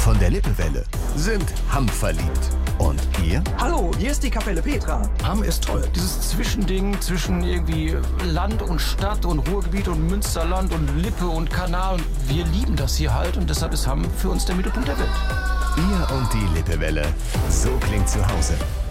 von der Lippewelle sind Hamm-verliebt. Und ihr? Hallo, hier ist die Kapelle Petra. Hamm ist toll. Dieses Zwischending zwischen irgendwie Land und Stadt und Ruhrgebiet und Münsterland und Lippe und Kanal. Und wir lieben das hier halt und deshalb ist Hamm für uns der Mittelpunkt der Welt. Ihr und die Lippewelle. So klingt zu Hause.